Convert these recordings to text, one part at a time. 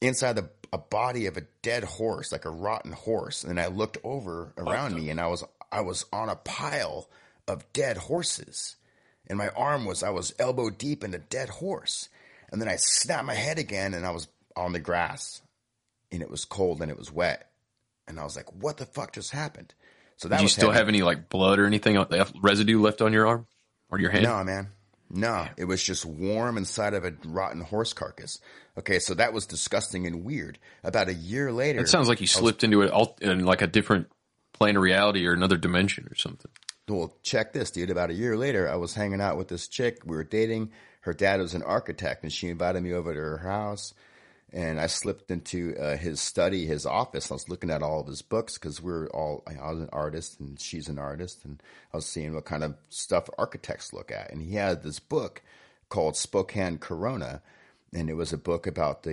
inside a body of a dead horse, like a rotten horse. And I looked over around me, and I was on a pile of dead horses. And my arm I was elbow deep in a dead horse. And then I snapped my head again, and I was on the grass, and it was cold and it was wet. And I was like, what the fuck just happened? So that Did you was still heavy. have any like blood or anything, residue left on your arm or your hand? No, man. No, it was just warm inside of a rotten horse carcass. Okay, so that was disgusting and weird. About a year later... It sounds like you slipped into it in like a different plane of reality or another dimension or something. Well, check this, dude. About a year later, I was hanging out with this chick. We were dating. Her dad was an architect, and she invited me over to her house. And I slipped into his study, his office. I was looking at all of his books because I was an artist and she's an artist. And I was seeing what kind of stuff architects look at. And he had this book called Spokane Corona. And it was a book about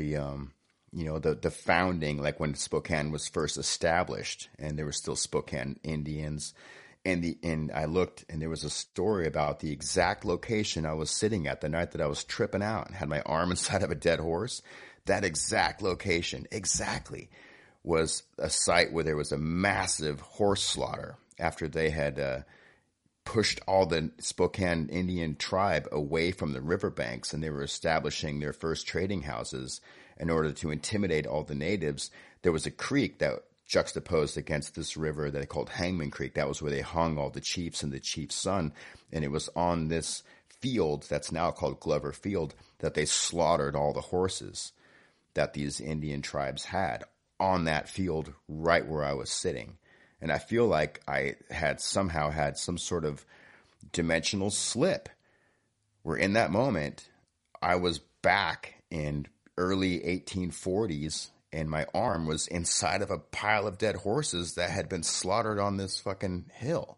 the founding, like when Spokane was first established. And there were still Spokane Indians. And I looked, and there was a story about the exact location I was sitting at the night that I was tripping out and had my arm inside of a dead horse. That exact location, exactly, was a site where there was a massive horse slaughter after they had pushed all the Spokane Indian tribe away from the riverbanks, and they were establishing their first trading houses in order to intimidate all the natives. There was a creek that juxtaposed against this river that they called Hangman Creek. That was where they hung all the chiefs and the chief's son, and it was on this field that's now called Glover Field that they slaughtered all the horses that these Indian tribes had on that field right where I was sitting. And I feel like I had somehow had some sort of dimensional slip where in that moment I was back in early 1840s and my arm was inside of a pile of dead horses that had been slaughtered on this fucking hill.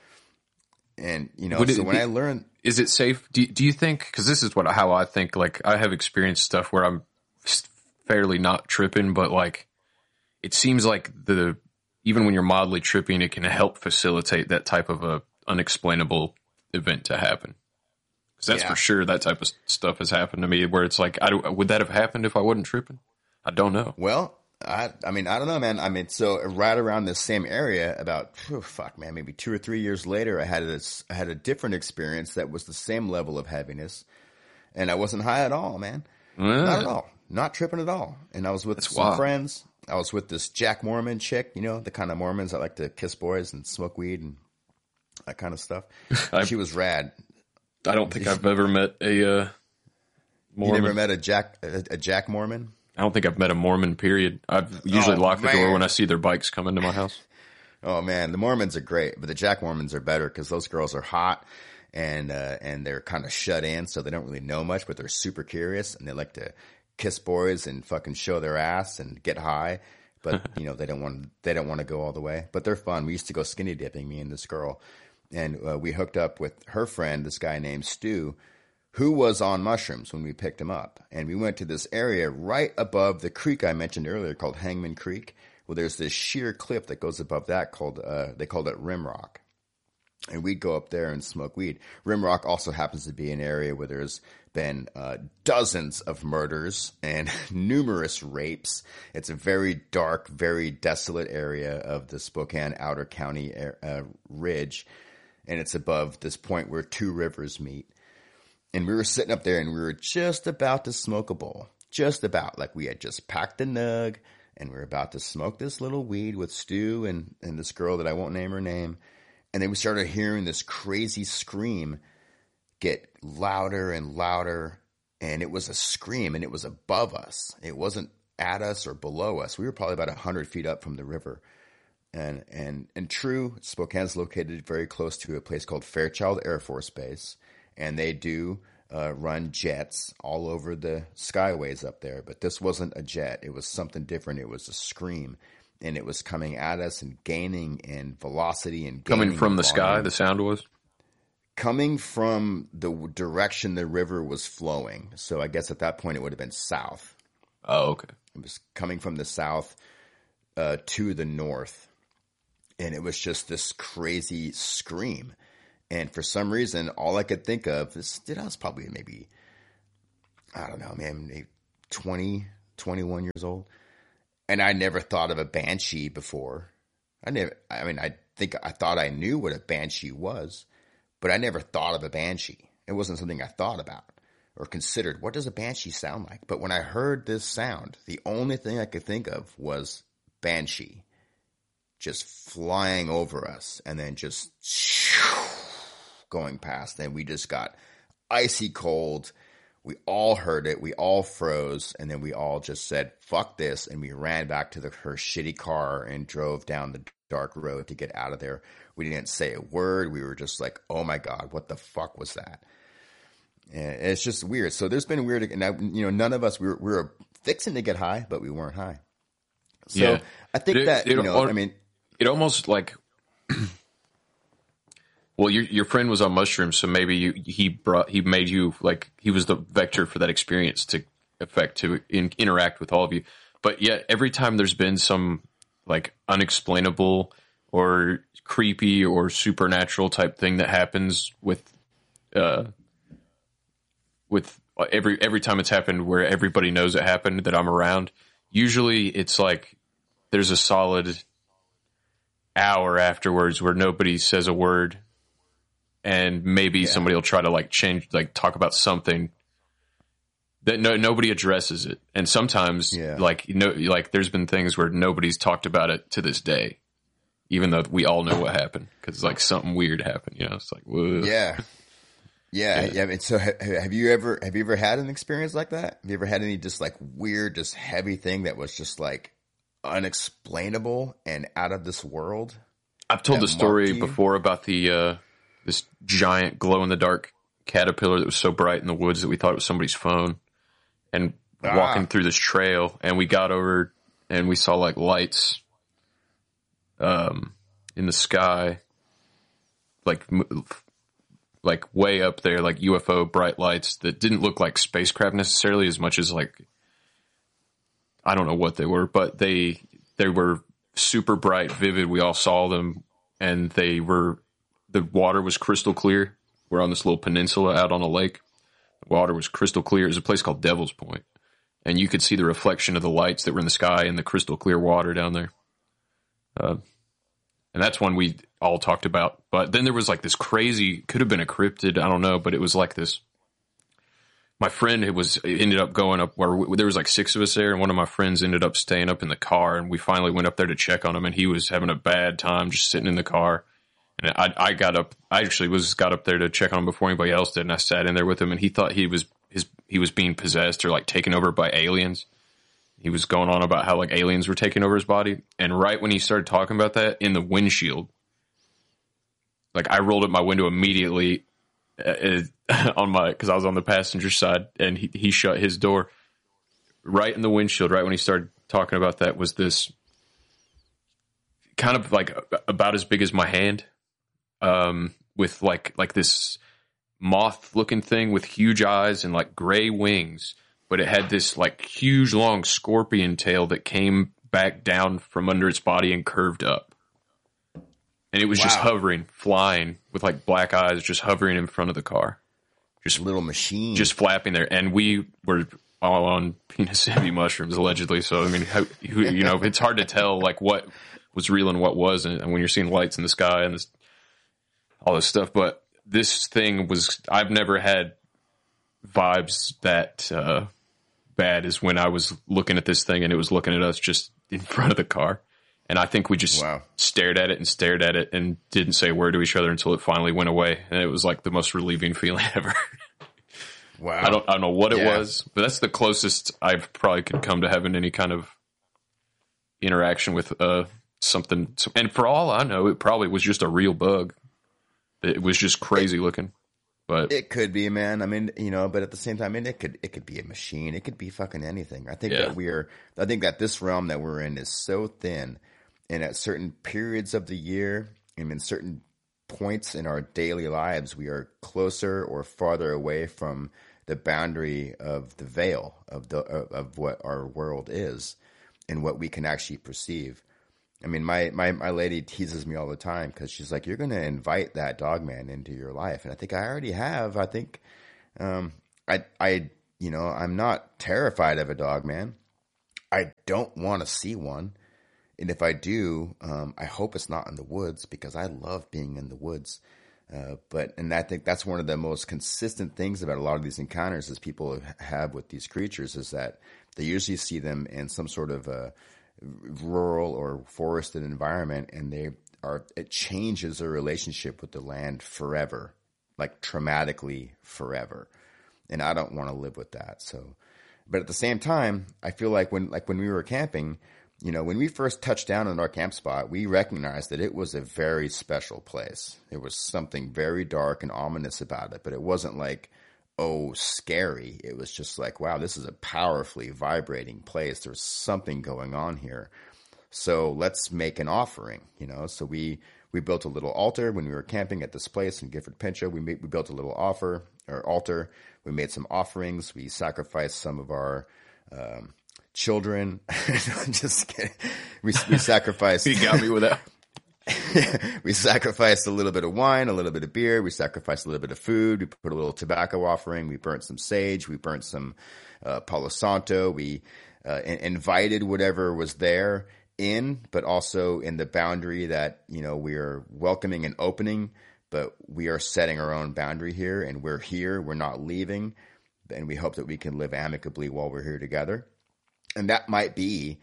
And, when I learned... Is it safe? Do you think, because this is how I think, like I have experienced stuff where I'm fairly not tripping, but like it seems like even when you're mildly tripping, it can help facilitate that type of a unexplainable event to happen. Because that's for sure that type of stuff has happened to me where it's like, would that have happened if I wasn't tripping? I don't know. Well, I don't know, man. So right around this same area, about maybe 2 or 3 years later, I had a different experience that was the same level of heaviness, and I wasn't high at all, man. Not at all. Not tripping at all. And I was with some friends. I was with this Jack Mormon chick, the kind of Mormons that like to kiss boys and smoke weed and that kind of stuff. She was rad. I don't think I've ever met a Mormon. You never met a Jack Mormon? I don't think I've met a Mormon, period. I've usually locked the door when I see their bikes come into my house. Oh, man. The Mormons are great, but the Jack Mormons are better because those girls are hot. And they're kind of shut in, so they don't really know much, but they're super curious, and they like to kiss boys and fucking show their ass and get high. But, they don't want to go all the way. But they're fun. We used to go skinny dipping, me and this girl. And we hooked up with her friend, this guy named Stu, who was on mushrooms when we picked him up. And we went to this area right above the creek I mentioned earlier called Hangman Creek. Well, there's this sheer cliff that goes above that called, they called it Rim Rock. And we'd go up there and smoke weed. Rim Rock also happens to be an area where there's been dozens of murders and numerous rapes. It's a very dark, very desolate area of the Spokane Outer County ridge. And it's above this point where two rivers meet. And we were sitting up there and we were just about to smoke a bowl. Just about. Like we had just packed a nug and we were about to smoke this little weed with Stu and this girl that I won't name her name. And then we started hearing this crazy scream get louder and louder. And it was a scream and it was above us. It wasn't at us or below us. We were probably about 100 feet up from the river. And true, Spokane's located very close to a place called Fairchild Air Force Base. And they do run jets all over the skyways up there. But this wasn't a jet. It was something different. It was a scream. And it was coming at us and gaining in velocity and gaining coming from the volume. sky, the sound was? Coming from the direction the river was flowing. So I guess at that point it would have been south. Oh, okay. It was coming from the south to the north. And it was just this crazy scream. And for some reason, all I could think of is, I was probably maybe, I don't know, man, maybe 20 21 years old. And I never thought of a banshee before. I think I thought I knew what a banshee was, but I never thought of a banshee. It wasn't something I thought about or considered. What does a banshee sound like? But when I heard this sound, the only thing I could think of was banshee just flying over us and then just going past. And we just got icy cold. We all heard it. We all froze. And then we all just said, fuck this. And we ran back to her shitty car and drove down the dark road to get out of there. We didn't say a word. We were just like, oh my God, what the fuck was that? And it's just weird. So there's been weird, and none of us, we were fixing to get high, but we weren't high. So yeah. I think it almost like, well, your friend was on mushrooms, so maybe he made you, like, he was the vector for that experience to interact with all of you. But yet every time there's been some like unexplainable or creepy or supernatural type thing that happens with every time it's happened where everybody knows it happened that I'm around, usually it's like there's a solid hour afterwards where nobody says a word, and maybe somebody will try to talk about something that nobody addresses it. And sometimes there's been things where nobody's talked about it to this day, even though we all know what happened, because like something weird happened, it's like, whoa. Yeah. I mean, so have you ever had an experience like that? Have you ever had any just like weird, just heavy thing that was just like unexplainable and out of this world? I've told the story before about the this giant glow in the dark caterpillar that was so bright in the woods that we thought it was somebody's phone, and walking through this trail, and we got over and we saw like lights in the sky, like way up there, like UFO bright lights that didn't look like spacecraft necessarily as much as like, I don't know what they were, but they were super bright, vivid. We all saw them, and the water was crystal clear. We're on this little peninsula out on a lake. The water was crystal clear. It was a place called Devil's Point, and you could see the reflection of the lights that were in the sky and the crystal clear water down there. And that's one we all talked about. But then there was like this crazy, could have been a cryptid, I don't know, but it was like this. My friend ended up going up where there was like 6 of us there, and one of my friends ended up staying up in the car, and we finally went up there to check on him, and he was having a bad time just sitting in the car. And I got up there to check on him before anybody else did, and I sat in there with him, and he thought he was being possessed or like taken over by aliens. He was going on about how like aliens were taking over his body. And right when he started talking about that, in the windshield, like I rolled up my window immediately because I was on the passenger side, and he shut his door. Right in the windshield, right when he started talking about that, was this kind of like about as big as my hand, with like this moth looking thing with huge eyes and like gray wings. But it had this like huge long scorpion tail that came back down from under its body and curved up. And it was just hovering, flying with like black eyes, just hovering in front of the car. Just a little machine. Just flapping there. And we were all on penis heavy mushrooms, allegedly. So, I mean, it's hard to tell like what was real and what wasn't. And when you're seeing lights in the sky and all this stuff. But this thing I've never had vibes that bad as when I was looking at this thing and it was looking at us just in front of the car. And I think we just stared at it and didn't say a word to each other until it finally went away. And it was like the most relieving feeling ever. Wow. I don't know what it was, but that's the closest I've probably could come to having any kind of interaction with something. And for all I know, it probably was just a real bug. It was just crazy looking. But it could be, man. I mean, but at the same time, it could be a machine. It could be fucking anything. I think that this realm that we're in is so thin, and at certain periods of the year and in certain points in our daily lives, we are closer or farther away from the boundary of the veil of what our world is and what we can actually perceive. I mean, my lady teases me all the time because she's like, you're going to invite that dog man into your life. And I think I already have. I think, I'm not terrified of a dog man. I don't want to see one. And if I do, I hope it's not in the woods because I love being in the woods. And I think that's one of the most consistent things about a lot of these encounters is people have with these creatures is that they usually see them in some sort of rural or forested environment, and it changes their relationship with the land forever, like traumatically forever. And I don't want to live with that. So, but at the same time, I feel like when we were camping, when we first touched down on our camp spot, we recognized that it was a very special place. There was something very dark and ominous about it, but it wasn't like, oh, scary. It was just like, wow, this is a powerfully vibrating place. There's something going on here. So let's make an offering, So we built a little altar when we were camping at this place in Gifford Pinchot. We built a little altar. We made some offerings. We sacrificed some of our children. Just kidding. We sacrificed. You got me with that. We sacrificed a little bit of wine, a little bit of beer. We sacrificed a little bit of food. We put a little tobacco offering. We burnt some sage. We burnt some Palo Santo. We invited whatever was there in, but also in the boundary that, we are welcoming and opening, but we are setting our own boundary here, and we're here. We're not leaving, and we hope that we can live amicably while we're here together. And that might be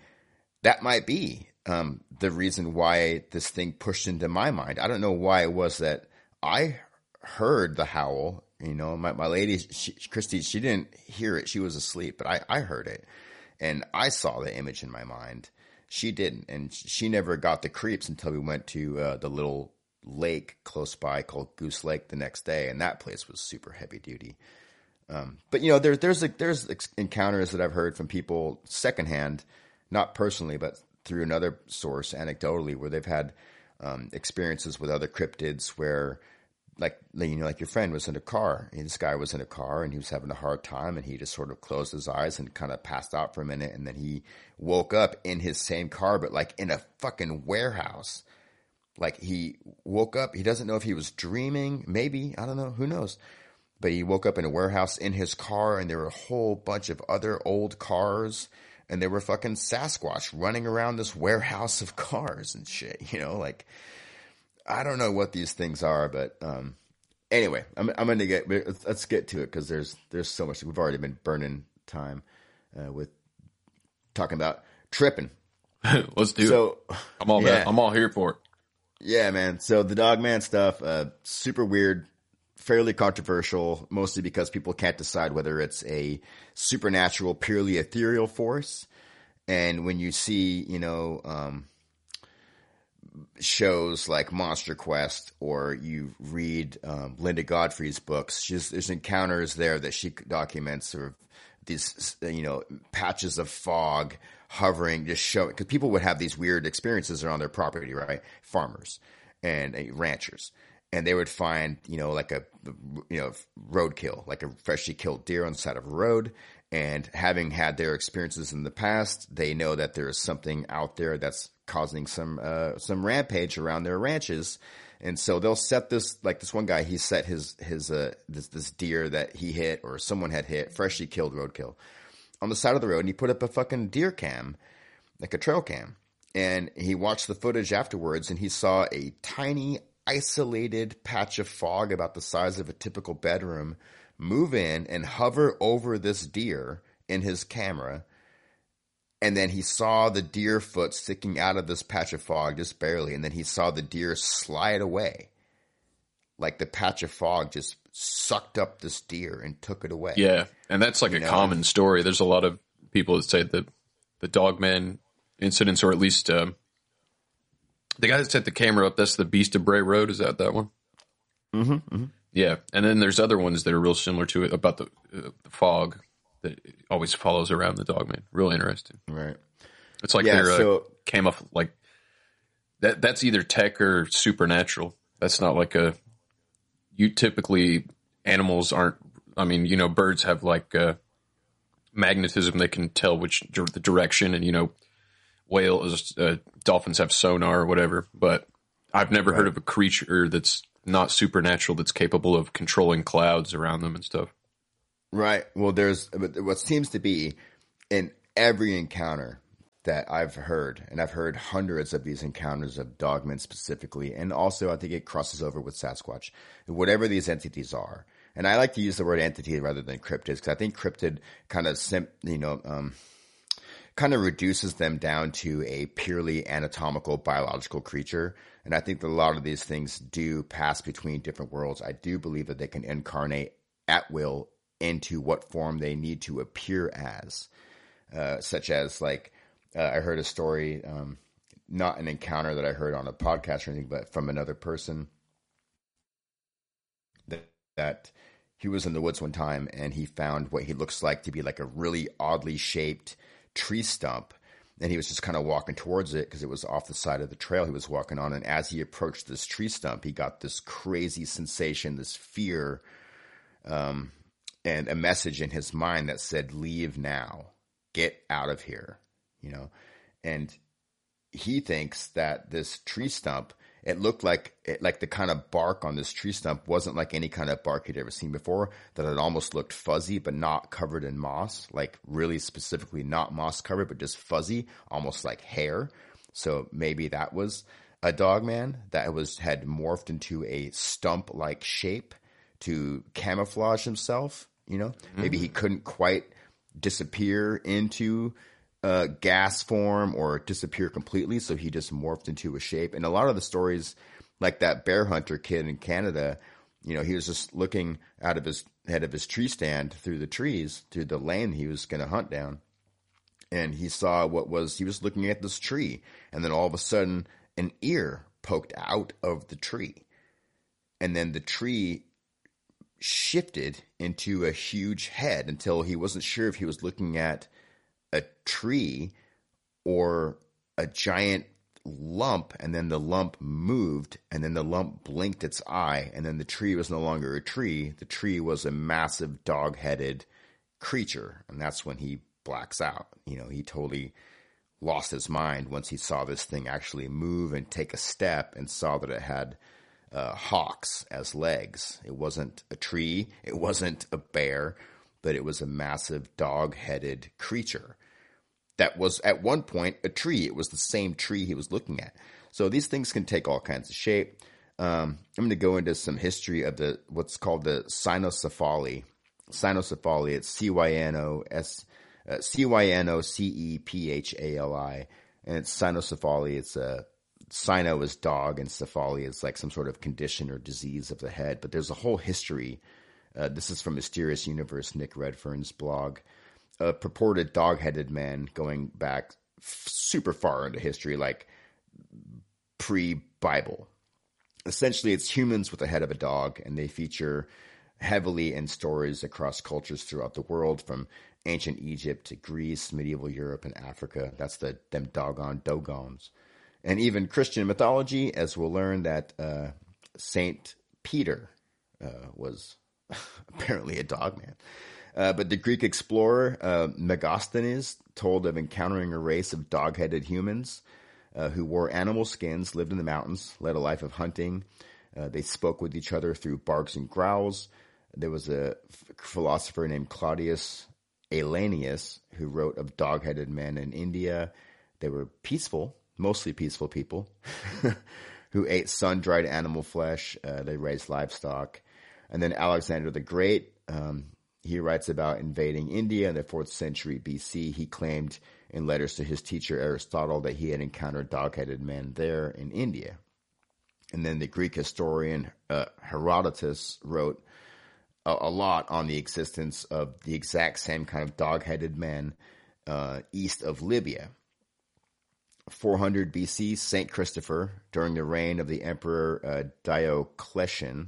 the reason why this thing pushed into my mind. I don't know why it was that I heard the howl. My lady, Christy, she didn't hear it. She was asleep, but I heard it. And I saw the image in my mind. She didn't. And she never got the creeps until we went to the little lake close by called Goose Lake the next day. And that place was super heavy duty. But there's encounters that I've heard from people secondhand, not personally, but through another source, anecdotally, where they've had experiences with other cryptids where, like your friend was in a car. And this guy was in a car and he was having a hard time, and he just sort of closed his eyes and kind of passed out for a minute, and then he woke up in his same car, but like in a fucking warehouse. Like he woke up, he doesn't know if he was dreaming, maybe, I don't know, who knows. But he woke up in a warehouse in his car, and there were a whole bunch of other old cars, and there were fucking Sasquatch running around this warehouse of cars and shit, like, I don't know what these things are, but anyway, I'm going to let's get to it, because there's so much. We've already been burning time with talking about tripping. Let's do it. I'm all here for it. Yeah, man. So the Dogman stuff, super weird. Fairly controversial, mostly because people can't decide whether it's a supernatural, purely ethereal force. And when you see, shows like Monster Quest, or you read Linda Godfrey's books, there's encounters there that she documents, sort of these, patches of fog hovering, just showing, because people would have these weird experiences around their property, right? Farmers and ranchers. And they would find, like a roadkill, like a freshly killed deer on the side of a road. And having had their experiences in the past, they know that there is something out there that's causing some rampage around their ranches. And so they'll set this, like this one guy, he set this deer that he hit, or someone had hit, freshly killed roadkill, on the side of the road, and he put up a fucking deer cam, like a trail cam. And he watched the footage afterwards, and he saw a tiny, isolated patch of fog about the size of a typical bedroom move in and hover over this deer in his camera. And then he saw the deer foot sticking out of this patch of fog just barely. And then he saw the deer slide away. Like the patch of fog just sucked up this deer and took it away. Yeah. And that's like a common story. There's a lot of people that say that the Dogman incidents, or at least, the guy that set the camera up, that's the Beast of Bray Road. Is that one? Mm-hmm, mm-hmm. Yeah. And then there's other ones that are real similar to it, about the fog that always follows around the Dogman. Real interesting. Right. It's like came off like that. That's either tech or supernatural. That's not like typically animals aren't, birds have like magnetism. They can tell the direction, and, whales, dolphins have sonar or whatever, but I've never heard of a creature that's not supernatural that's capable of controlling clouds around them and stuff. Right. Well, there's what seems to be in every encounter that I've heard, and I've heard hundreds of these encounters of dogmen specifically, and also I think it crosses over with Sasquatch, whatever these entities are. And I like to use the word entity rather than cryptids because I think cryptid kind of, kind of reduces them down to a purely anatomical, biological creature. And I think that a lot of these things do pass between different worlds. I do believe that they can incarnate at will into what form they need to appear as, such as like, I heard a story, not an encounter that I heard on a podcast or anything, but from another person that he was in the woods one time and he found what he looks like to be like a really oddly shaped tree stump. And he was just kind of walking towards it because it was off the side of the trail he was walking on. And as he approached this tree stump, he got this crazy sensation, this fear, and a message in his mind that said, leave now, get out of here, and he thinks that this tree stump, it looked like the kind of bark on this tree stump wasn't like any kind of bark he'd ever seen before, that it almost looked fuzzy, but not covered in moss, like really specifically not moss covered, but just fuzzy, almost like hair. So maybe that was a dog man that had morphed into a stump like shape to camouflage himself. Maybe he couldn't quite disappear into gas form or disappear completely, so he just morphed into a shape. And a lot of the stories, like that bear hunter kid in Canada, he was just looking out of his head of his tree stand through the trees, through the lane he was going to hunt down, and he saw he was looking at this tree, and then all of a sudden an ear poked out of the tree, and then the tree shifted into a huge head until he wasn't sure if he was looking at a tree or a giant lump, and then the lump moved, and then the lump blinked its eye, and then the tree was no longer a tree. The tree was a massive dog-headed creature, and that's when he blacks out. He totally lost his mind once he saw this thing actually move and take a step and saw that it had hawks as legs. It wasn't a tree, it wasn't a bear, but it was a massive dog-headed creature that was at one point a tree. It was the same tree he was looking at. So these things can take all kinds of shape. I'm going to go into some history of what's called the cynocephali. Cynocephali, it's Cynocephali, and it's cynocephali. It's cyno is dog, and cephaly is like some sort of condition or disease of the head. But there's a whole history. This is from Mysterious Universe, Nick Redfern's blog. A purported dog-headed man going back super far into history, like pre-Bible. Essentially, it's humans with the head of a dog, and they feature heavily in stories across cultures throughout the world, from ancient Egypt to Greece, medieval Europe, and Africa. That's them doggone Dogons. And even Christian mythology, as we'll learn that Saint Peter was apparently a dog man. But the Greek explorer Megasthenes told of encountering a race of dog-headed humans who wore animal skins, lived in the mountains, led a life of hunting. They spoke with each other through barks and growls. There was a philosopher named Claudius Aelianus who wrote of dog-headed men in India. They were peaceful, mostly peaceful people who ate sun-dried animal flesh. They raised livestock. And then Alexander the Great, he writes about invading India in the 4th century BC. He claimed in letters to his teacher Aristotle that he had encountered dog-headed men there in India. And then the Greek historian Herodotus wrote a lot on the existence of the exact same kind of dog-headed men east of Libya. 400 BC, Saint Christopher, during the reign of the Emperor Diocletian,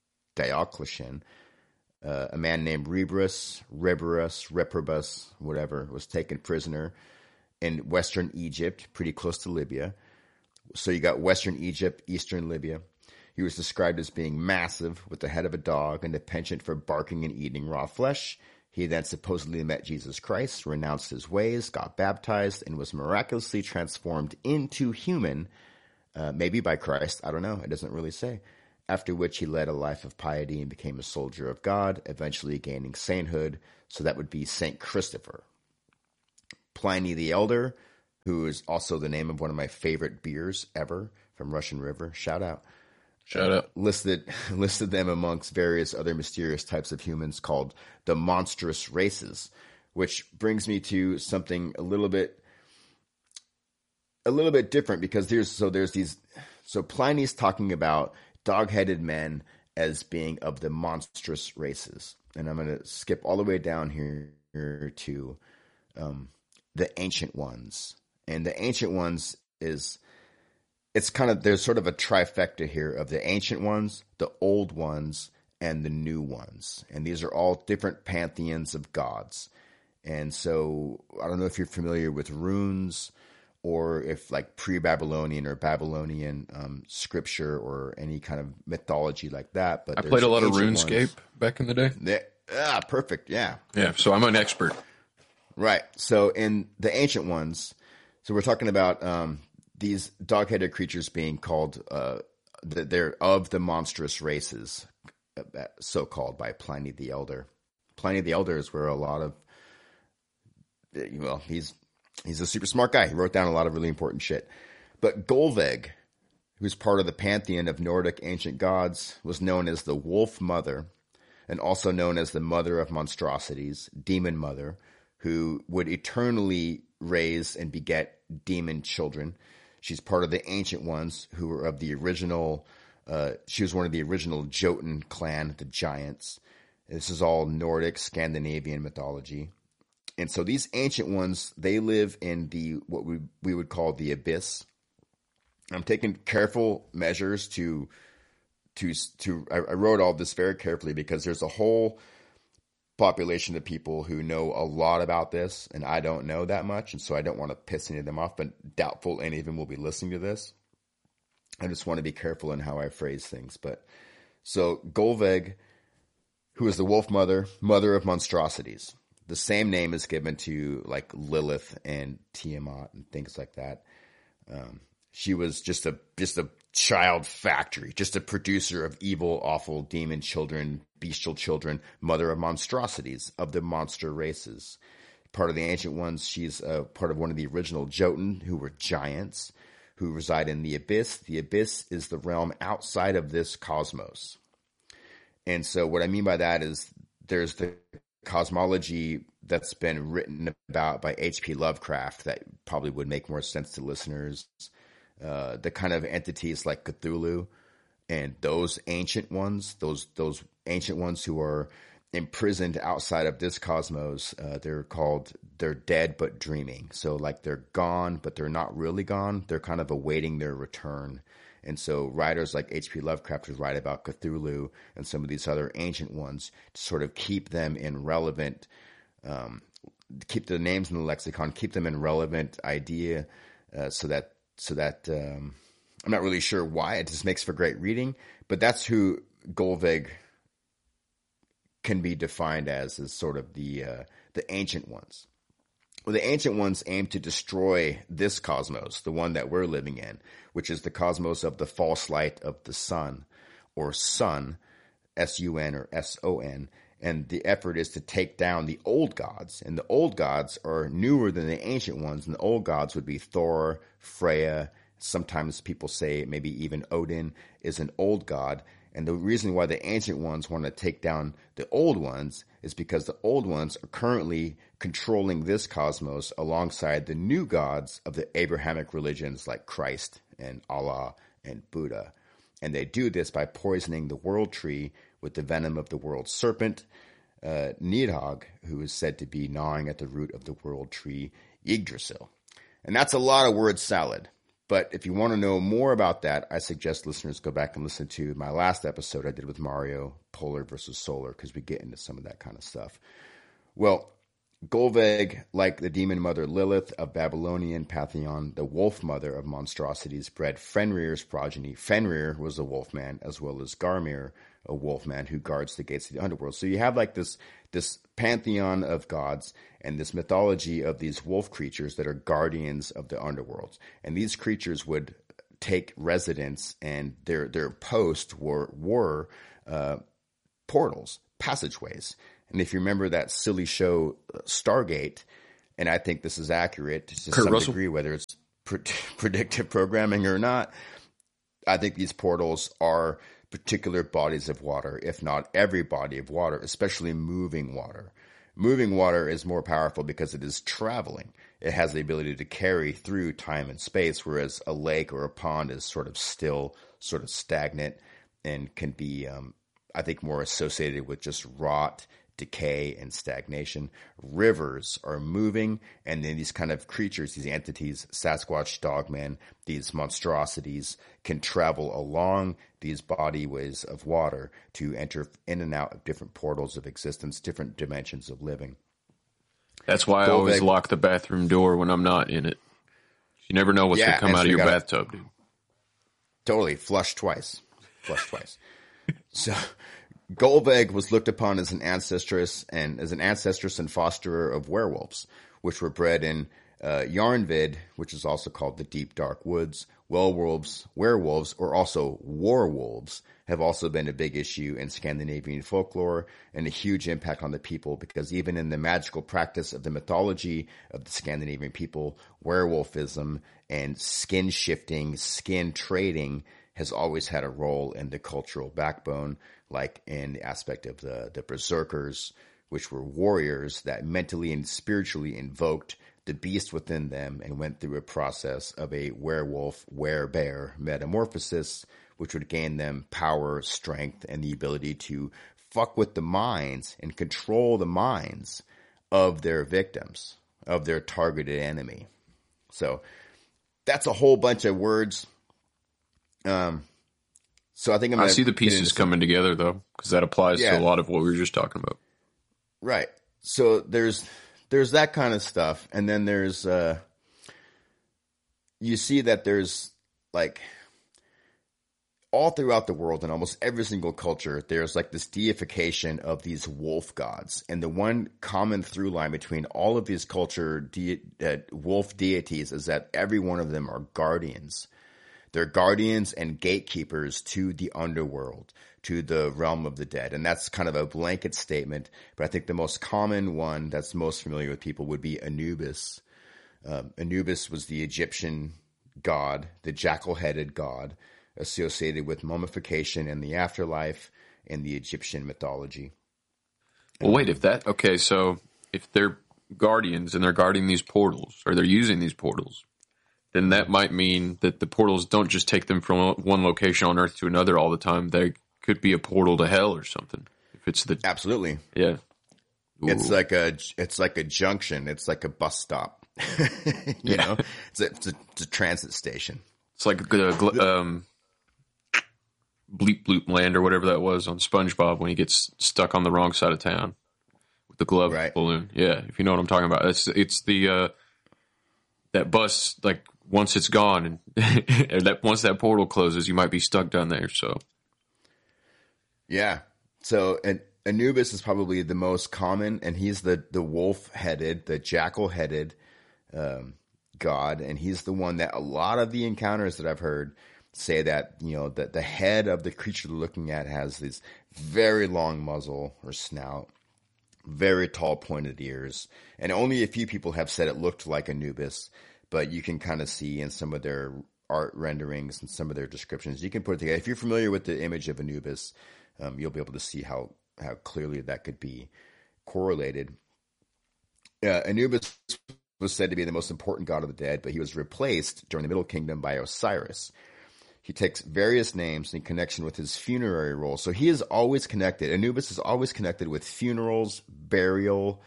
a man named Rebrus, whatever, was taken prisoner in western Egypt, pretty close to Libya. So you got western Egypt, eastern Libya. He was described as being massive, with the head of a dog, and a penchant for barking and eating raw flesh. He then supposedly met Jesus Christ, renounced his ways, got baptized, and was miraculously transformed into human, maybe by Christ, I don't know, it doesn't really say. After which he led a life of piety and became a soldier of God, eventually gaining sainthood. So that would be Saint Christopher. Pliny the Elder, who is also the name of one of my favorite beers ever from Russian River. Shout out. Shout out. Listed them amongst various other mysterious types of humans called the monstrous races, which brings me to something a little bit different, because so Pliny's talking about dog-headed men as being of the monstrous races. And I'm going to skip all the way down here to the ancient ones. And the ancient ones there's sort of a trifecta here of the ancient ones, the old ones, and the new ones. And these are all different pantheons of gods. And so I don't know if you're familiar with runes, or if like pre-Babylonian or Babylonian scripture or any kind of mythology like that. But I played a lot of RuneScape back in the day. Perfect. Yeah. Yeah. So I'm an expert. Right. So in the ancient ones, so we're talking about these dog-headed creatures being called, they're of the monstrous races, so called by Pliny the Elder. Pliny the Elder is where a lot of, he's a super smart guy. He wrote down a lot of really important shit. But Golveg, who's part of the pantheon of Nordic ancient gods, was known as the Wolf Mother, and also known as the Mother of Monstrosities, Demon Mother, who would eternally raise and beget demon children. She's part of the ancient ones who were of the original, she was one of the original Jotun clan, the giants. This is all Nordic, Scandinavian mythology. And so these ancient ones, they live in what we would call the abyss. I'm taking careful measures I wrote all this very carefully, because there's a whole population of people who know a lot about this, and I don't know that much, and so I don't want to piss any of them off, but doubtful any of them will be listening to this. I just want to be careful in how I phrase things. But so Golveg, who is the Wolf Mother, Mother of Monstrosities. The same name is given to like Lilith and Tiamat and things like that. She was just a child factory, just a producer of evil, awful demon children, bestial children, mother of monstrosities, of the monster races. Part of the ancient ones, she's part of one of the original Jotun, who were giants, who reside in the abyss. The abyss is the realm outside of this cosmos. And so what I mean by that is there's the cosmology that's been written about by H.P. Lovecraft that probably would make more sense to listeners. The kind of entities like Cthulhu and those ancient ones, those ancient ones who are imprisoned outside of this cosmos, they're dead but dreaming. So like they're gone, but they're not really gone. They're kind of awaiting their return. And so writers like H.P. Lovecraft would write about Cthulhu and some of these other ancient ones to sort of keep them in relevant, keep the names in the lexicon, keep them in relevant idea, so that I'm not really sure why. It just makes for great reading. But that's who Golveg can be defined as sort of the ancient ones. Well, the ancient ones aim to destroy this cosmos, the one that we're living in, which is the cosmos of the false light of the sun, or sun, S-U-N or S-O-N. And the effort is to take down the old gods. And the old gods are newer than the ancient ones. And the old gods would be Thor, Freya. Sometimes people say maybe even Odin is an old god. And the reason why the ancient ones want to take down the old ones is because the old ones are currently controlling this cosmos alongside the new gods of the Abrahamic religions like Christ and Allah and Buddha. And they do this by poisoning the world tree with the venom of the world serpent, Nidhogg, who is said to be gnawing at the root of the world tree, Yggdrasil. And that's a lot of word salad. But if you want to know more about that, I suggest listeners go back and listen to my last episode I did with Mario, Polar versus Solar, because we get into some of that kind of stuff. Well, Golveg, like the demon mother Lilith of Babylonian pantheon, the wolf mother of monstrosities, bred Fenrir's progeny. Fenrir was a wolfman, as well as Garmir, a wolfman who guards the gates of the underworld. So you have like this pantheon of gods and this mythology of these wolf creatures that are guardians of the underworld. And these creatures would take residence, and their posts were portals, passageways. And if you remember that silly show Stargate, and I think this is accurate to Kurt some Russell? degree, whether it's predictive programming or not. I think these portals are particular bodies of water, if not every body of water, especially moving water. Moving water is more powerful because it is traveling. It has the ability to carry through time and space, whereas a lake or a pond is sort of still, sort of stagnant, and can be, I think, more associated with just rot, decay, and stagnation. Rivers are moving, and then these kind of creatures, these entities, Sasquatch, Dogman, these monstrosities can travel along these bodyways of water to enter in and out of different portals of existence, different dimensions of living. That's why I always lock the bathroom door when I'm not in it. You never know what's going to come out of your bathtub, dude. Totally. Flush twice. So Golveg was looked upon as an ancestress and fosterer of werewolves, which were bred in Yarnvid, which is also called the Deep Dark Woods. Werewolves, or also warwolves, have also been a big issue in Scandinavian folklore and a huge impact on the people, because even in the magical practice of the mythology of the Scandinavian people, werewolfism and skin shifting, skin trading has always had a role in the cultural backbone, like in the aspect of the berserkers, which were warriors that mentally and spiritually invoked the beast within them and went through a process of a werewolf, werebear metamorphosis, which would gain them power, strength, and the ability to fuck with the minds and control the minds of their victims, of their targeted enemy. So that's a whole bunch of words. So I think I see the pieces coming together, though, because that applies to a lot of what we were just talking about. Right. So there's that kind of stuff. And then there's, you see that there's like all throughout the world in almost every single culture, there's like this deification of these wolf gods. And the one common through line between all of these wolf deities is that every one of them are guardians. They're guardians and gatekeepers to the underworld, to the realm of the dead. And that's kind of a blanket statement. But I think the most common one that's most familiar with people would be Anubis. Anubis was the Egyptian god, the jackal-headed god, associated with mummification and the afterlife in the Egyptian mythology. Well, wait, so if they're guardians and they're guarding these portals, or they're using these portals, then that might mean that the portals don't just take them from one location on Earth to another all the time. They could be a portal to hell or something. If it's absolutely, yeah, ooh. It's like a junction. It's like a bus stop. you know, it's a transit station. It's like Bleep Bloop Land or whatever that was on SpongeBob when he gets stuck on the wrong side of town with the glove balloon. Yeah, if you know what I'm talking about. It's the that bus, like, once it's gone and once that portal closes, you might be stuck down there. So yeah. So Anubis is probably the most common, and he's the wolf-headed, the jackal-headed god, and he's the one that a lot of the encounters that I've heard say that, you know, that the head of the creature they're looking at has this very long muzzle or snout, very tall pointed ears, and only a few people have said it looked like Anubis, but you can kind of see in some of their art renderings and some of their descriptions, you can put it together. If you're familiar with the image of Anubis, you'll be able to see how clearly that could be correlated. Anubis was said to be the most important god of the dead, but he was replaced during the Middle Kingdom by Osiris. He takes various names in connection with his funerary role. So he is always connected. Anubis is always connected with funerals, burial,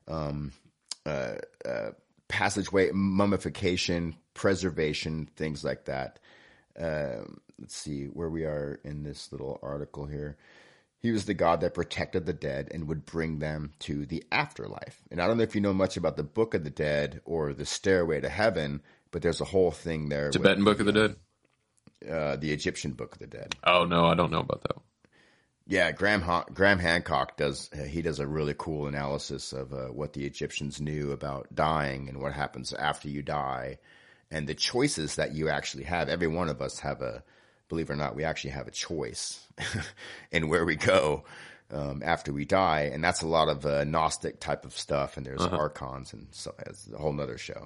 passageway, mummification, preservation, things like that. Let's see where we are in this little article here. He was the god that protected the dead and would bring them to the afterlife. And I don't know if you know much about the Book of the Dead or the Stairway to Heaven, but there's a whole thing there. Tibetan Book of the Dead? The Egyptian Book of the Dead. Oh, no, I don't know about that one. Yeah, Graham Hancock does a really cool analysis of what the Egyptians knew about dying and what happens after you die and the choices that you actually have. Every one of us believe it or not, we actually have a choice in where we go. after we die, and that's a lot of Gnostic type of stuff. And there's archons, and so it's a whole nother show.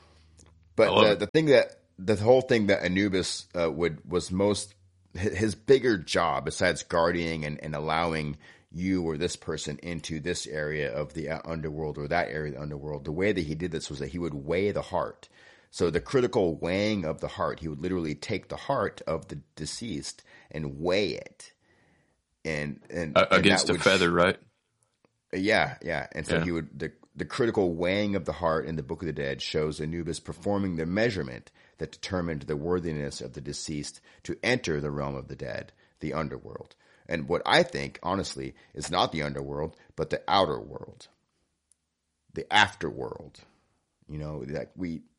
But the whole thing that Anubis was most his bigger job, besides guarding and allowing you or this person into this area of the underworld or that area of the underworld, the way that he did this was that he would weigh the heart. So the critical weighing of the heart, he would literally take the heart of the deceased and weigh it. And against a feather, right? Yeah. And so he would the critical weighing of the heart in the Book of the Dead shows Anubis performing the measurement that determined the worthiness of the deceased to enter the realm of the dead, the underworld. And what I think, honestly, is not the underworld, but the outer world, the afterworld. That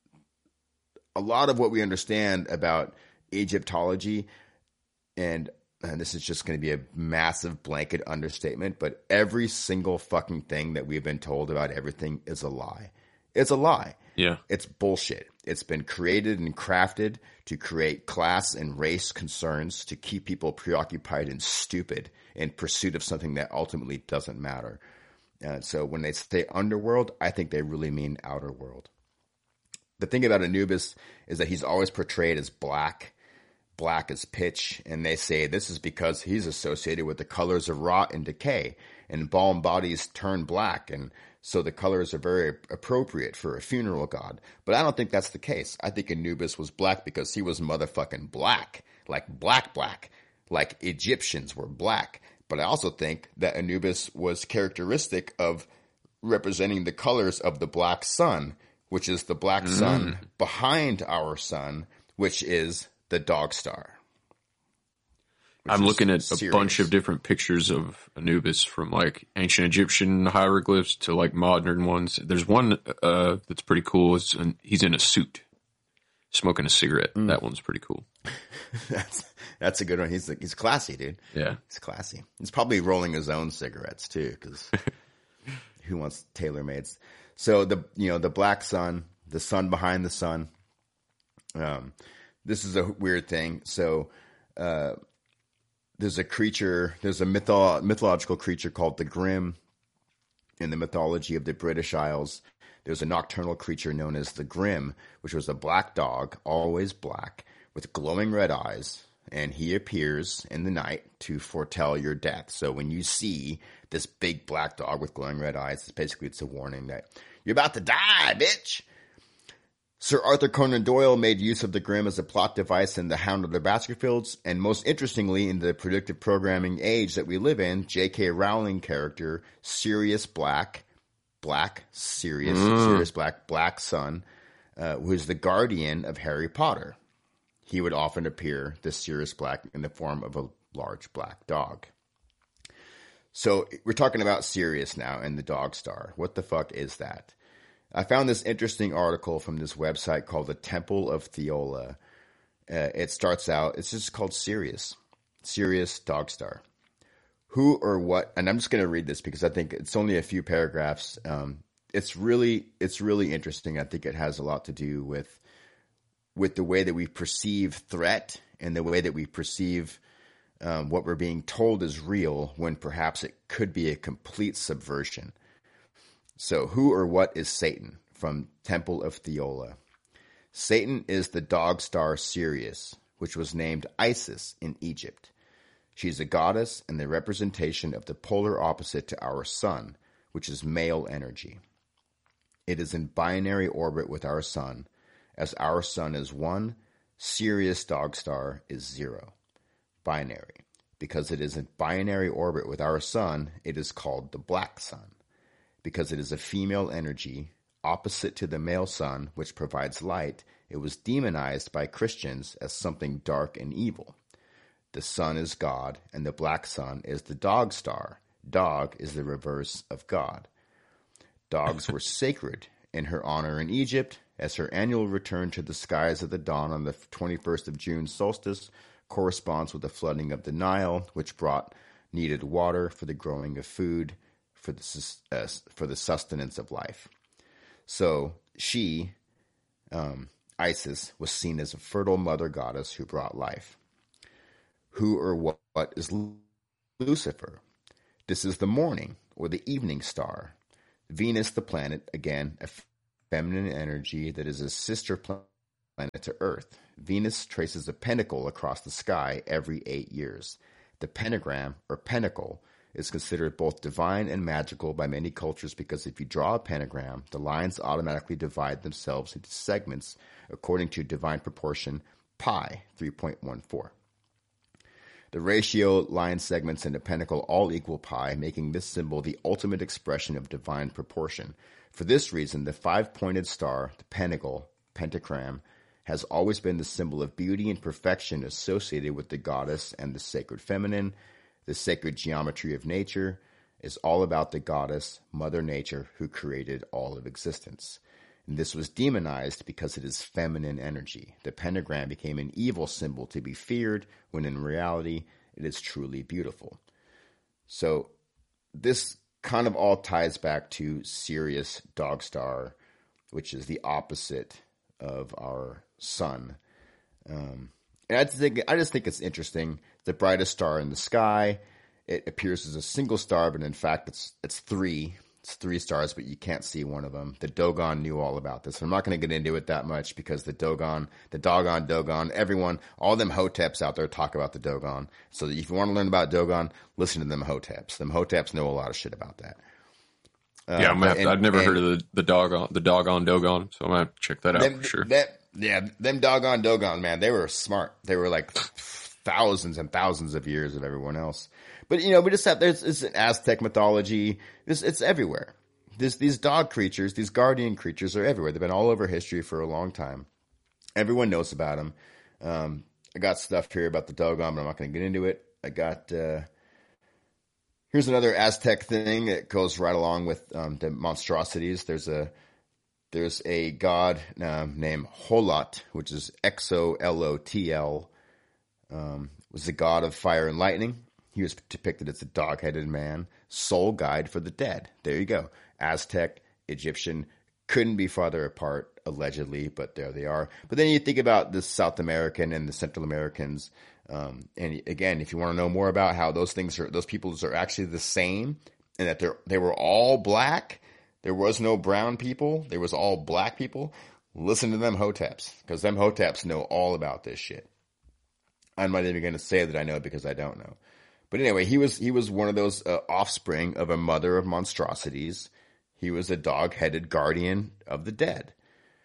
a lot of what we understand about Egyptology, and this is just going to be a massive blanket understatement, but every single fucking thing that we've been told about everything is a lie. It's a lie. Yeah. It's bullshit. It's been created and crafted to create class and race concerns, to keep people preoccupied and stupid in pursuit of something that ultimately doesn't matter. So when they say underworld, I think they really mean outer world. The thing about Anubis is that he's always portrayed as black as pitch, and they say this is because he's associated with the colors of rot and decay, and embalmed bodies turn black, and so the colors are very appropriate for a funeral god. But I don't think that's the case. I think Anubis was black because he was motherfucking black, like black, like Egyptians were black. But I also think that Anubis was characteristic of representing the colors of the black sun, which is the black sun behind our sun, which is the dog star. I'm looking at a bunch of different pictures of Anubis, from like ancient Egyptian hieroglyphs to like modern ones. There's one that's pretty cool. He's in a suit, smoking a cigarette. That one's pretty cool. That's a good one. He's classy, dude. Yeah, he's classy. He's probably rolling his own cigarettes too, because who wants tailor-mades? So the black sun, the sun behind the sun. This is a weird thing. So there's a mythological creature called the Grim in the mythology of the British Isles. There's a nocturnal creature known as the Grim, which was a black dog, always black, with glowing red eyes, and he appears in the night to foretell your death. So when you see this big black dog with glowing red eyes, it's a warning that you're about to die, bitch. Sir Arthur Conan Doyle made use of the Grim as a plot device in The Hound of the Baskervilles, and most interestingly, in the predictive programming age that we live in, J.K. Rowling character Sirius Black Sun, who is the guardian of Harry Potter. He would often appear, this Sirius Black, in the form of a large black dog. So we're talking about Sirius now and the dog star. What the fuck is that? I found this interesting article from this website called the Temple of Thiola. It starts out, it's just called Sirius Dog Star. Who or what, and I'm just going to read this because I think it's only a few paragraphs. It's really interesting. I think it has a lot to do with the way that we perceive threat and the way that we perceive what we're being told is real when perhaps it could be a complete subversion. So who or what is Satan? From Temple of Thiola. Satan is the dog star Sirius, which was named Isis in Egypt. She is a goddess and the representation of the polar opposite to our sun, which is male energy. It is in binary orbit with our sun. As our sun is 1, Sirius dog star is 0. Binary. Because it is in binary orbit with our sun, it is called the black sun. Because it is a female energy, opposite to the male sun, which provides light, it was demonized by Christians as something dark and evil. The sun is God, and the black sun is the dog star. Dog is the reverse of God. Dogs were sacred in her honor in Egypt, as her annual return to the skies of the dawn on the 21st of June solstice corresponds with the flooding of the Nile, which brought needed water for the growing of food, for the sustenance of life. So she, Isis, was seen as a fertile mother goddess who brought life. Who or what is Lucifer? This is the morning or the evening star. Venus, the planet, again, a feminine energy that is a sister planet to Earth. Venus traces a pentacle across the sky every 8 years. The pentagram, or pentacle, is considered both divine and magical by many cultures because if you draw a pentagram, the lines automatically divide themselves into segments according to divine proportion pi 3.14. The ratio line segments in a pentacle all equal pi, making this symbol the ultimate expression of divine proportion. For this reason, the five-pointed star, the pentagram, has always been the symbol of beauty and perfection associated with the goddess and the sacred feminine. The sacred geometry of nature is all about the goddess, Mother Nature, who created all of existence. And this was demonized because it is feminine energy. The pentagram became an evil symbol to be feared, when in reality, it is truly beautiful. So this kind of all ties back to Sirius Dog Star, which is the opposite of our sun. And I just think it's interesting. The brightest star in the sky. It appears as a single star, but in fact, it's three. It's three stars, but you can't see one of them. The Dogon knew all about this. I'm not going to get into it that much because the Dogon, everyone, all them Hoteps out there talk about the Dogon. So if you want to learn about Dogon, listen to them Hoteps. Them Hoteps know a lot of shit about that. I've never heard of the Dogon, Dogon, so I'm going to check that out for sure. Them Dogon, man, they were smart. They were like thousands and thousands of years of everyone else. But, we just have, it's an Aztec mythology. It's everywhere. These dog creatures, these guardian creatures are everywhere. They've been all over history for a long time. Everyone knows about them. I got stuff here about the Dogon, but I'm not going to get into it. I got, here's another Aztec thing that goes right along with the monstrosities. There's a god named Xolotl, which is Xolotl, was the god of fire and lightning. He was depicted as a dog-headed man, sole guide for the dead. There you go. Aztec, Egyptian, couldn't be farther apart, allegedly, but there they are. But then you think about the South American and the Central Americans. And again, if you want to know more about how those peoples are actually the same, and that they were all black, there was no brown people, there was all black people, listen to them Hoteps, because them Hoteps know all about this shit. I'm not even going to say that I know because I don't know. But anyway, he was one of those offspring of a mother of monstrosities. He was a dog-headed guardian of the dead.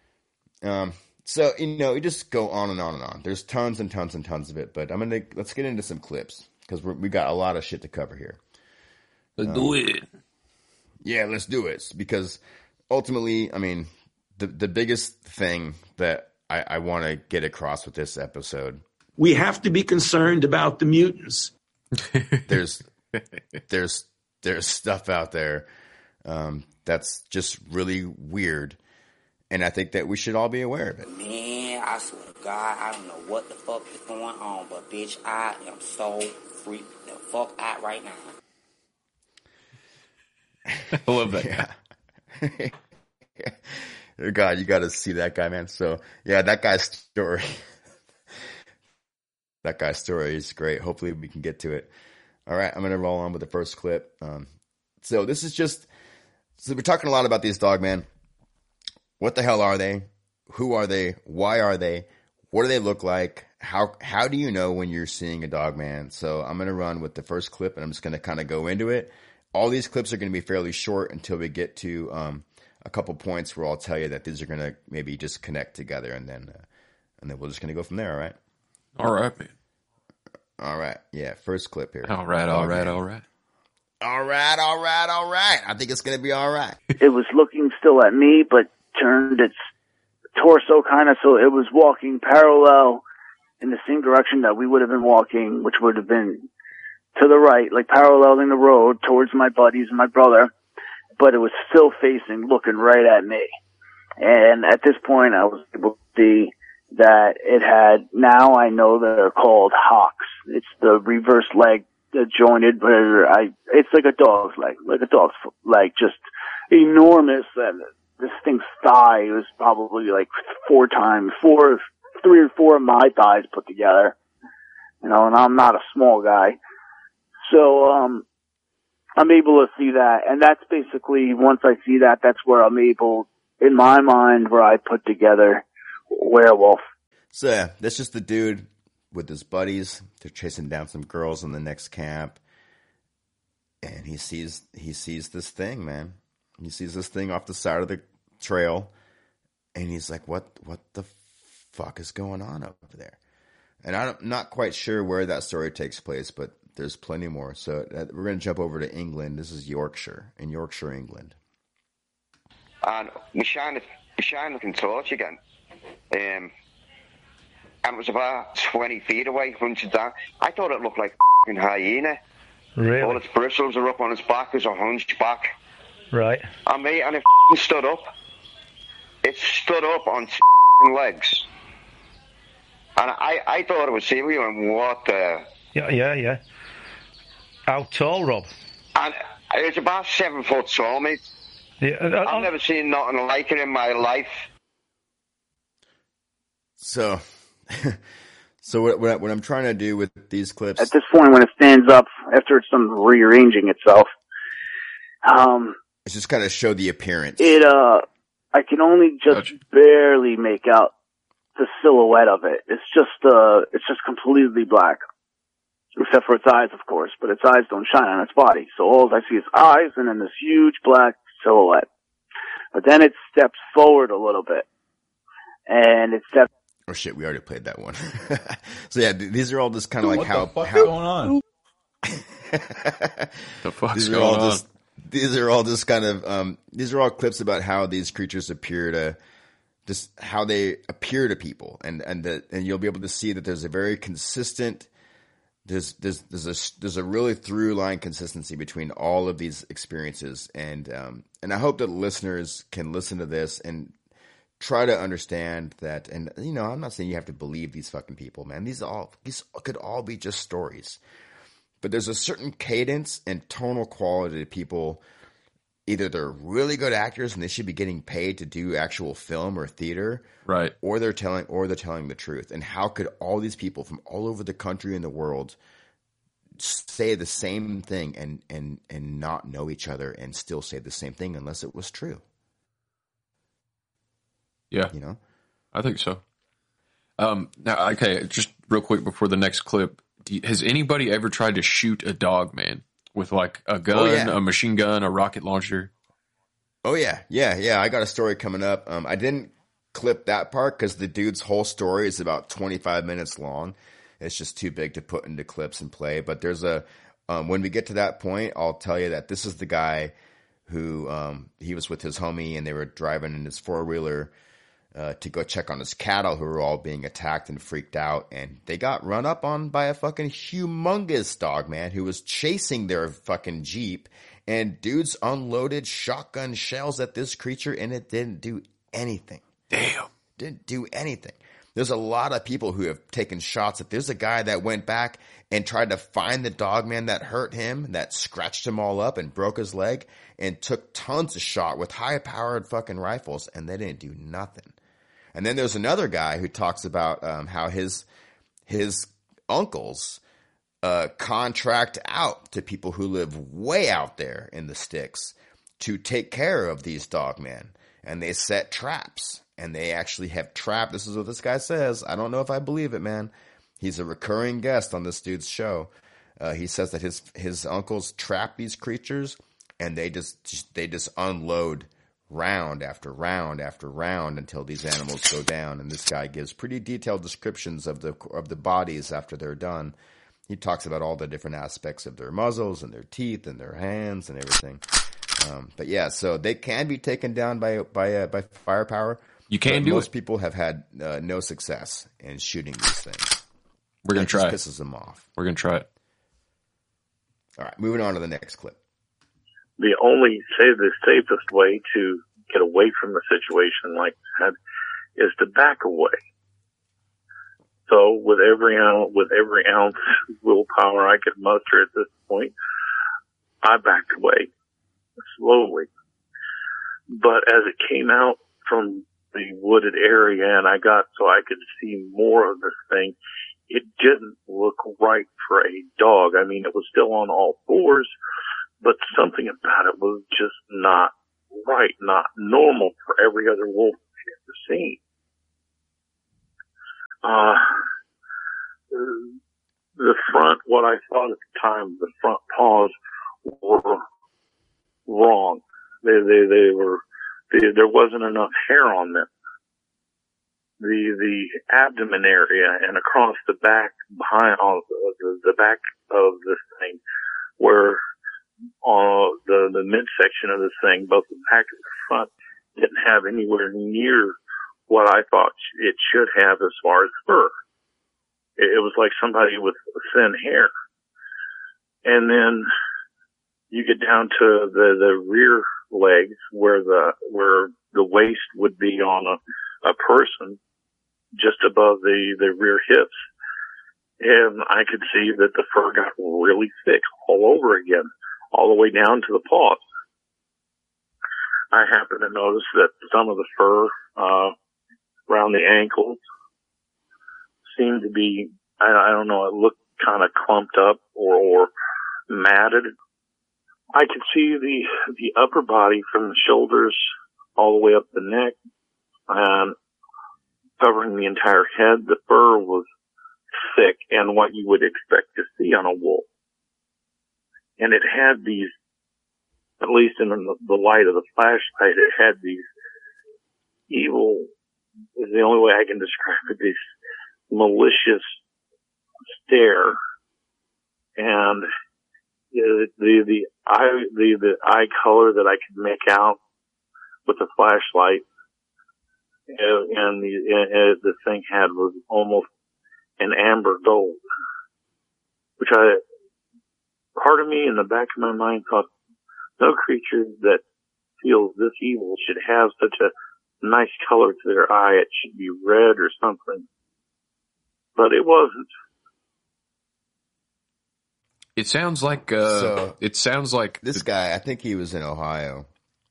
So, you just go on and on and on. There's tons and tons and tons of it, but let's get into some clips because we got a lot of shit to cover here. Let's do it. Yeah, let's do it. Because ultimately, the biggest thing that I want to get across with this episode. We have to be concerned about the mutants. There's stuff out there that's just really weird, and I think that we should all be aware of it. Man, I swear to God, I don't know what the fuck is going on, but bitch, I am so freaked the fuck out right now. I love that. Yeah. God, you got to see that guy, man. So yeah, that guy's story. That guy's story is great. Hopefully we can get to it. All right, I'm going to roll on with the first clip. So we're talking a lot about these dog men. What the hell are they? Who are they? Why are they? What do they look like? How do you know when you're seeing a dog man? So I'm going to run with the first clip, and I'm just going to kind of go into it. All these clips are going to be fairly short until we get to a couple points where I'll tell you that these are going to maybe just connect together, and then we're just going to go from there. All right. All right, man. All right. Yeah, first clip here. All right. I think it's going to be all right. It was looking still at me, but turned its torso kind of, so it was walking parallel in the same direction that we would have been walking, which would have been to the right, like paralleling the road towards my buddies and my brother, but it was still looking right at me. And at this point, I was able to see that it had, now I know that they're called hocks. It's the reverse leg jointed, it's like a dog's leg, just enormous. And this thing's thigh was probably like 3 or 4 of my thighs put together. And I'm not a small guy. So, I'm able to see that. And that's basically, once I see that, that's where I'm able, in my mind, where I put together werewolf. So yeah, that's just the dude with his buddies. They're chasing down some girls in the next camp. And he sees this thing, man. He sees this thing off the side of the trail. And he's like, what the fuck is going on over there? And I'm not quite sure where that story takes place, but there's plenty more. So we're going to jump over to England. This is Yorkshire, England. And we shined looking torch again. And it was about 20 feet away from down. I thought it looked like a hyena. Really? All its bristles are up on its back. There's a hunchback. Right. And it stood up. It stood up on its legs. And I thought it was Celia, and what the... Yeah. How tall, Rob? And it's about 7 foot tall, mate. Yeah, I've never seen nothing like it in my life. So what I'm trying to do with these clips... At this point, when it stands up, after it's done rearranging itself... it's just kind of show the appearance. I can only just barely make out the silhouette of it. It's just completely black. Except for its eyes, of course, but its eyes don't shine on its body. So all I see is eyes and then this huge black silhouette. But then it steps forward a little bit. And it steps... Oh shit, we already played that one. So yeah, these are all just kind of like what the fuck's going on? The fuck's going on? These are all just kind of, these are all clips about how these creatures appear to, just how they appear to people. And you'll be able to see that there's a very consistent, there's a really through line consistency between all of these experiences. And I hope that listeners can listen to this and try to understand that. And, you know, I'm not saying you have to believe these fucking people, man. These could all be just stories. But there's a certain cadence and tonal quality to people. Either they're really good actors and they should be getting paid to do actual film or theater, right? Or they're telling the truth. And how could all these people from all over the country and the world say the same thing and not know each other and still say the same thing unless it was true? Yeah, you know, I think so. Now, okay, just real quick before the next clip. Has anybody ever tried to shoot a dog, man, with like a gun, a machine gun, a rocket launcher? Oh, yeah. I got a story coming up. I didn't clip that part because the dude's whole story is about 25 minutes long. It's just too big to put into clips and play. But there's when we get to that point, I'll tell you that this is the guy who he was with his homie and they were driving in his four-wheeler to go check on his cattle who were all being attacked and freaked out. And they got run up on by a fucking humongous dog, man, who was chasing their fucking Jeep. And dudes unloaded shotgun shells at this creature and it didn't do anything. Damn. Didn't do anything. There's a lot of people who have taken shots. If there's a guy that went back and tried to find the dog, man, that hurt him, that scratched him all up and broke his leg and took tons of shot with high-powered fucking rifles, and they didn't do nothing. And then there's another guy who talks about how his uncles contract out to people who live way out there in the sticks to take care of these dogmen. And they set traps. And they actually have trapped. This is what this guy says. I don't know if I believe it, man. He's a recurring guest on this dude's show. He says that his uncles trap these creatures, and they just unload round after round after round until these animals go down. And this guy gives pretty detailed descriptions of the bodies after they're done. He talks about all the different aspects of their muzzles and their teeth and their hands and everything. But yeah, so they can be taken down by firepower. You can do most it. people have had no success in shooting these things. We're gonna try it. Pisses them off. We're gonna try it. All right, moving on to the next clip. The safest way to get away from a situation like that is to back away. So with every ounce willpower I could muster at this point, I backed away slowly. But as it came out from the wooded area and I got so I could see more of this thing, it didn't look right for a dog. I mean, it was still on all fours, but something about it was just not right, not normal for every other wolf I've ever seen. The front, what I thought at the time, the front paws were wrong. There wasn't enough hair on them. The abdomen area and across the back, behind the back of this thing, where the midsection of this thing, both the back and the front, didn't have anywhere near what I thought it should have as far as fur. It was like somebody with thin hair. And then you get down to the rear legs where the waist would be on a person, just above the rear hips. And I could see that the fur got really thick all over again, all the way down to the paws. I happened to notice that some of the fur around the ankles seemed to be, I don't know, it looked kind of clumped up or matted. I could see the upper body from the shoulders all the way up the neck and covering the entire head. The fur was thick and what you would expect to see on a wolf. And it had these, at least in the light of the flashlight, it had these evil, is the only way I can describe it, these malicious stare. And the eye color that I could make out with the flashlight and the thing had was almost an amber gold, which part of me in the back of my mind thought no creature that feels this evil should have such a nice color to their eye. It should be red or something, but it wasn't. It sounds like this guy, I think he was in Ohio,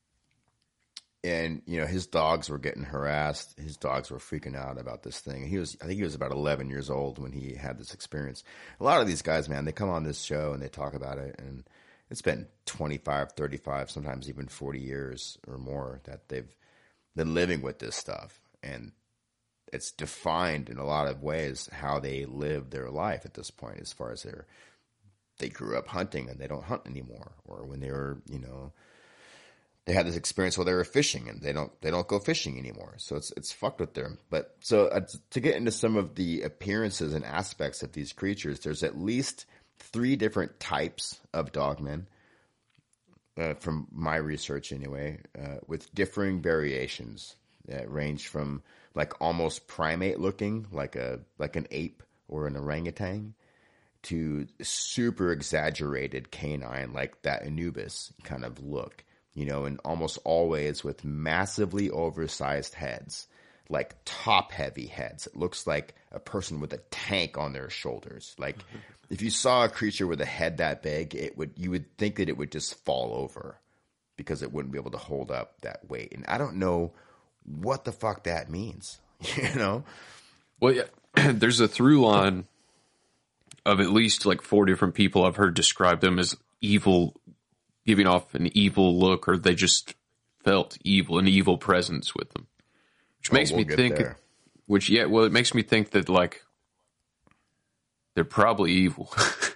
and his dogs were getting harassed. His dogs were freaking out about this thing. I think he was about 11 years old when he had this experience. A lot of these guys, man, they come on this show and they talk about it, and it's been 25, 35, sometimes even 40 years or more that they've been living with this stuff, and it's defined in a lot of ways how they live their life at this point, as far as they grew up hunting and they don't hunt anymore, or when they were, they had this experience while they were fishing and they don't go fishing anymore. So it's fucked with them. But so to get into some of the appearances and aspects of these creatures, there's at least 3 different types of dogmen, from my research anyway, with differing variations that range from like almost primate looking, like an ape or an orangutan, to super exaggerated canine, like that Anubis kind of look, and almost always with massively oversized heads, like top heavy heads. It looks like a person with a tank on their shoulders. Like if you saw a creature with a head that big, you would think that it would just fall over because it wouldn't be able to hold up that weight. And I don't know what the fuck that means, Well, yeah, there's a through line of at least like 4 different people I've heard describe them as evil, giving off an evil look, or they just felt evil, an evil presence with them. Which makes me think, it makes me think that like they're probably evil.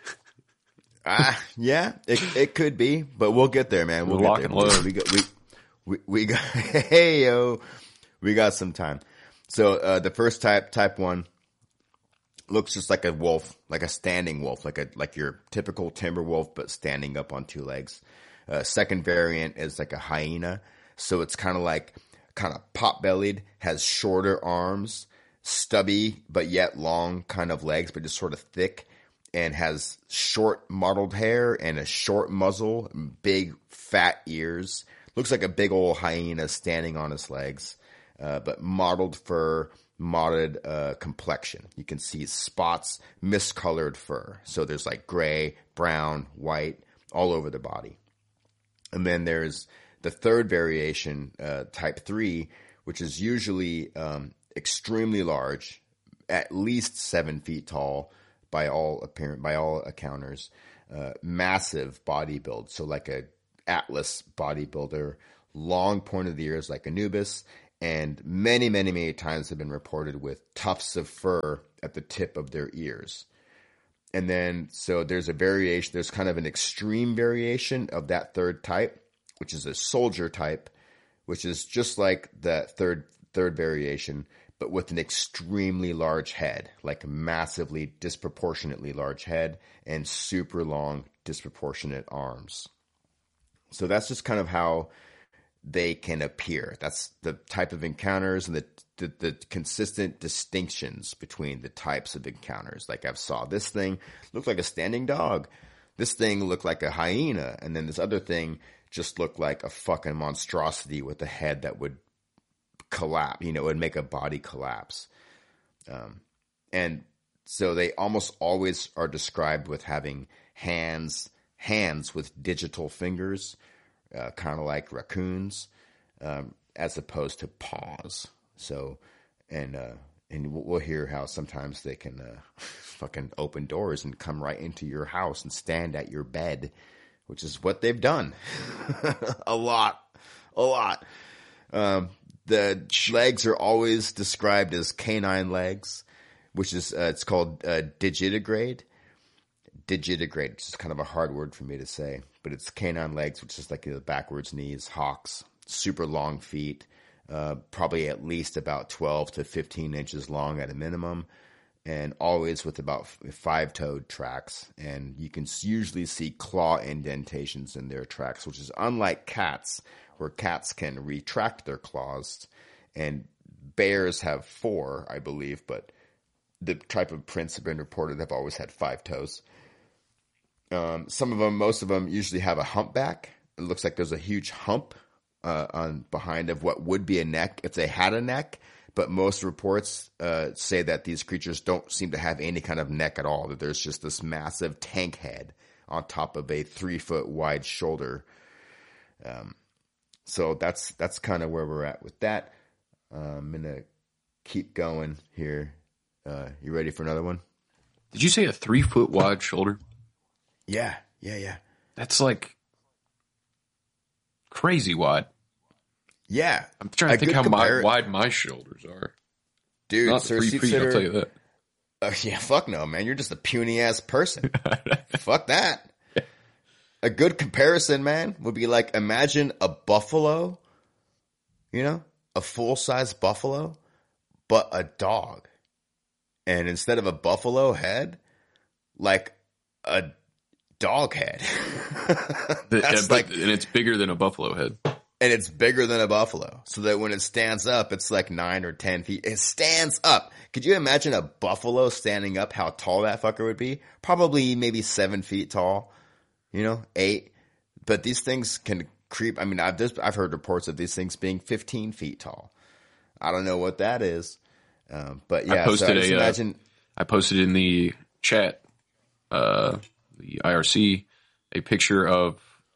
Yeah, it could be, but we'll get there, man. We'll lock get and there. load. We got hey yo, we got some time. So the first type 1, looks just like a wolf, like a standing wolf, like your typical timber wolf, but standing up on 2 legs. Second variant is like a hyena, so it's kind of pot-bellied, has shorter arms, stubby but yet long kind of legs, but just sort of thick, and has short mottled hair and a short muzzle, and big fat ears. Looks like a big old hyena standing on his legs, but mottled fur, mottled complexion. You can see spots, miscolored fur. So there's like gray, brown, white, all over the body. And then there's the third variation, type 3, which is usually extremely large, at least 7 feet tall by all accounters. massive body build. So like a Atlas bodybuilder, long pointed ears like Anubis, and many, many, many times have been reported with tufts of fur at the tip of their ears. And then, so there's a variation, there's kind of an extreme variation of that third type, which is a soldier type, which is just like that third variation, but with an extremely large head, like a massively, disproportionately large head and super long, disproportionate arms. So that's just kind of how they can appear. That's the type of encounters and the consistent distinctions between the types of encounters. Like I saw this thing looked like a standing dog. This thing looked like a hyena. And then this other thing just looked like a fucking monstrosity with a head that would collapse, it would make a body collapse. And so they almost always are described with having hands with digital fingers, kind of like raccoons, as opposed to paws. So, and we'll hear how sometimes they can fucking open doors and come right into your house and stand at your bed, which is what they've done a lot. The legs are always described as canine legs, which is it's called digitigrade. Digitigrade, which is kind of a hard word for me to say, but it's canine legs, which is like the backwards knees, hocks, super long feet, probably at least about 12 to 15 inches long at a minimum, and always with about 5-toed tracks. And you can usually see claw indentations in their tracks, which is unlike cats, where cats can retract their claws, and bears have 4, I believe, but the type of prints have been reported have always had 5 toes. Some of them, most of them usually have a humpback. It looks like there's a huge hump on behind of what would be a neck if they had a neck. But most reports say that these creatures don't seem to have any kind of neck at all, that there's just this massive tank head on top of a 3-foot wide shoulder. So that's kind of where we're at with that. I'm going to keep going here. You ready for another one? Did you say a 3-foot wide shoulder? Yeah. That's like crazy wide. Yeah. I'm trying to think how wide my shoulders are. Dude, not 3 feet, I'll tell you that. Yeah, fuck no, man. You're just a puny ass person. Fuck that. A good comparison, man, would be like, imagine a buffalo, a full-size buffalo, but a dog. And instead of a buffalo head, like a dog head. And it's bigger than a buffalo head. And it's bigger than a buffalo. So that when it stands up, it's like 9 or 10 feet. It stands up. Could you imagine a buffalo standing up, how tall that fucker would be? Probably maybe 7 feet tall, 8. But these things can creep. I mean, I've heard reports of these things being 15 feet tall. I don't know what that is. But yeah, I posted in the chat, the IRC, a picture of,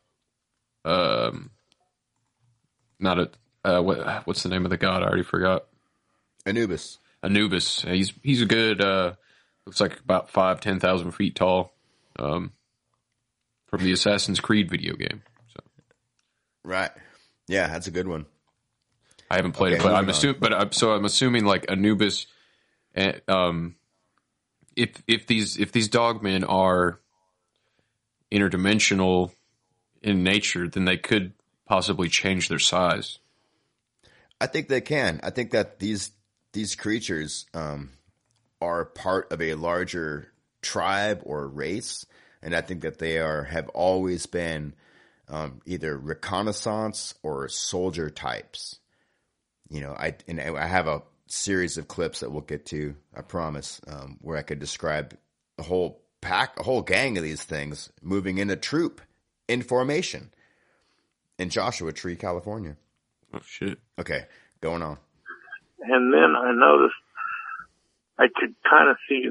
what's the name of the god? I already forgot. Anubis. He's a good, looks like about 10,000 feet tall, from the Assassin's Creed video game. So. Right. Yeah, that's a good one. I haven't played it, but I'm assuming like Anubis, if these dogmen are interdimensional in nature, then they could possibly change their size. I think they can. I think that these creatures are part of a larger tribe or race, and I think that they have always been either reconnaissance or soldier types. I have a series of clips that we'll get to, I promise, where I could describe a whole gang of these things moving in a troop in formation in Joshua Tree, California. Oh, shit. Okay, going on. And then I noticed I could kind of see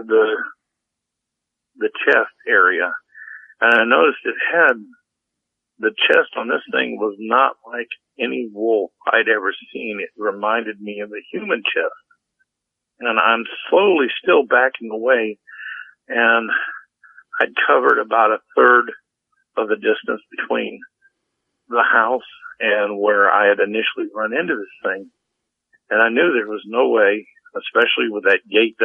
the chest area, and I noticed it had the chest on this thing was not like any wolf I'd ever seen. It reminded me of a human chest. And I'm slowly still backing away, and I'd covered about a third of the distance between the house and where I had initially run into this thing. And I knew there was no way, especially with that gate